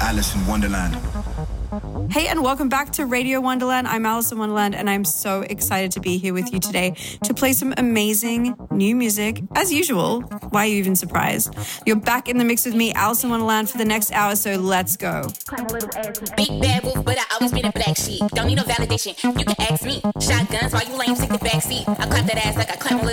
Alice in Wonderland. Hey, and welcome back to Radio Wonderland. I'm Alice in Wonderland, and I'm so excited to be here with you today to play some amazing new music. As usual, why are you even surprised? You're back in the mix with me, Alice in Wonderland, for the next hour, so let's go. Big bad wolf, but I always be the black sheep. Don't need no validation, you can ask me. Shotguns while you lame, take the back seat. I clap that ass like I clap my little